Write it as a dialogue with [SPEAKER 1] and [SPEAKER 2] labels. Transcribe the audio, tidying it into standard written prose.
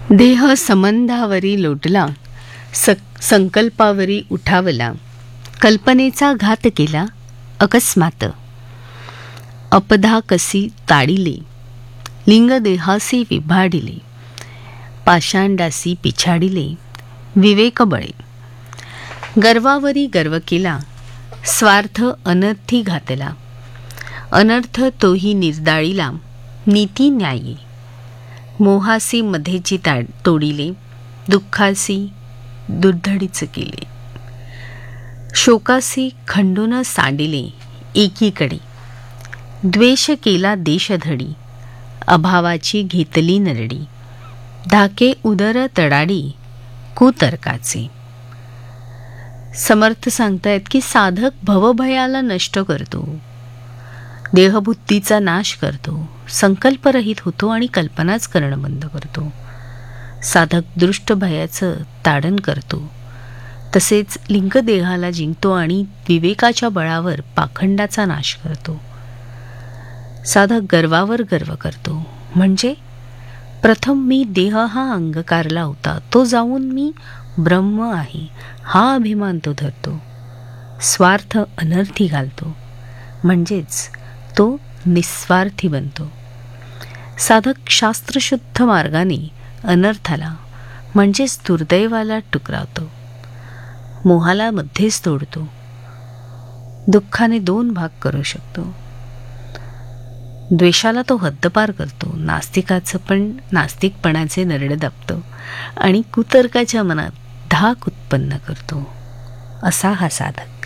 [SPEAKER 1] देह संबंधावरी लोटला, संकल्पावरी उठावला, कल्पनेचा घात केला अकस्मात. अपधा कसी ताडिले, लिंग देहासी विभाडिले, पाषांडासी पिछाडिले, विवेक बळे. गर्वावरी गर्व केला, स्वार्थ अनर्थी घातला, अनर्थ तोही निर्दाळिला, नीती न्यायी. मोहासी मधेची तोडिले, दुःखासी दुर्धडीच केले, शोकासी खंडून सांडिले एकीकडे. द्वेष केला देशधडी, अभावाची घेतली नरडी, धाके उदर तडाडी कुतर्काचे. समर्थ सांगतायत की साधक भवभयाला नष्ट करतो, देहबुद्धीचा नाश करतो, संकल्परहित होतो आणि कल्पनाच करणं बंद करतो. साधक दृष्ट भयाचं ताडन करतो, तसेच लिंगदेहाला जिंकतो आणि विवेकाच्या बळावर पाखंडाचा नाश करतो. साधक गर्वावर गर्व करतो, म्हणजे प्रथम मी देह हा अंगकारला होता, तो जाऊन मी ब्रह्म आहे हा अभिमान तो धरतो. स्वार्थ अनर्थी घालतो, म्हणजेच तो निस्वार्थी बनतो. साधक शास्त्रशुद्ध मार्गाने अनर्थाला म्हणजेच दुर्दैवाला टुकरावतो, मोहाला मध्येच तोडतो, दुःखाने दोन भाग करू शकतो. द्वेषाला तो हद्दपार करतो, नास्तिकपणाचे नरडे दाबतो आणि कुतर्काच्या मनात धाक उत्पन्न करतो. असा हा साधक.